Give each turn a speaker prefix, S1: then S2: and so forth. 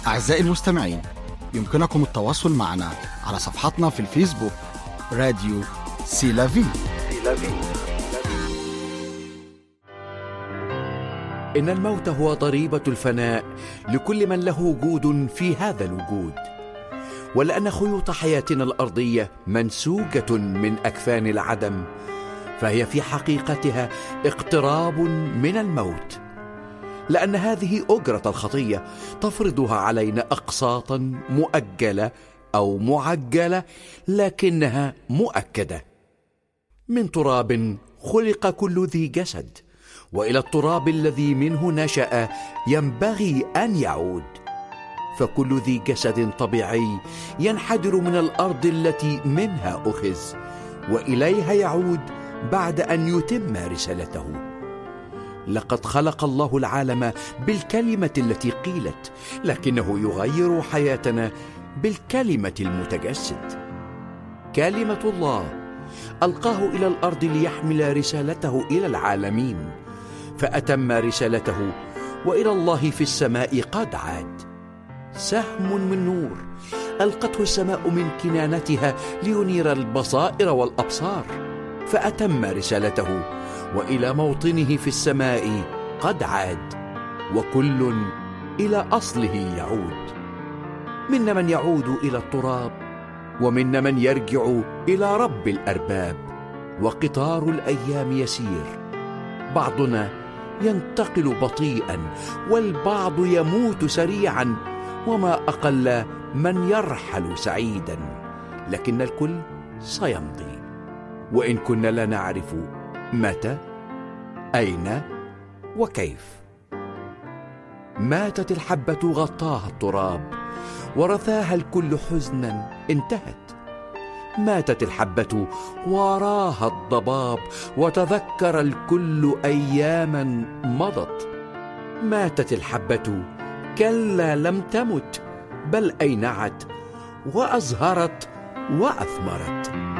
S1: أعزائي المستمعين، يمكنكم التواصل معنا على صفحتنا في الفيسبوك راديو سيلافي.
S2: إن الموت هو ضريبة الفناء لكل من له وجود في هذا الوجود، ولأن خيوط حياتنا الأرضية منسوجة من أكفان العدم، فهي في حقيقتها اقتراب من الموت، لأن هذه أجرة الخطية تفرضها علينا أقساطا مؤجلة أو معجلة، لكنها مؤكدة. من تراب خلق كل ذي جسد، وإلى التراب الذي منه نشأ ينبغي أن يعود. فكل ذي جسد طبيعي ينحدر من الأرض التي منها أخذ، وإليها يعود بعد أن يتم رسالته. لقد خلق الله العالم بالكلمة التي قيلت، لكنه يغير حياتنا بالكلمة المتجسد. كلمة الله ألقاه إلى الأرض ليحمل رسالته إلى العالمين، فأتم رسالته، وإلى الله في السماء قد عاد. سهم من نور ألقته السماء من كنانتها لينير البصائر والأبصار، فأتم رسالته، وإلى موطنه في السماء قد عاد، وكل إلى أصله يعود. منا من يعود إلى التراب، ومنا من يرجع إلى رب الأرباب، وقطار الأيام يسير. بعضنا ينتقل بطيئا، والبعض يموت سريعا، وما أقل من يرحل سعيدا، لكن الكل سيمضي، وإن كنا لا نعرف متى، أين، وكيف. ماتت الحبة غطاها التراب، ورثاها الكل حزنا انتهت. ماتت الحبة وراها الضباب، وتذكر الكل أياما مضت. ماتت الحبة كلا لم تمت، بل أينعت وأزهرت وأثمرت.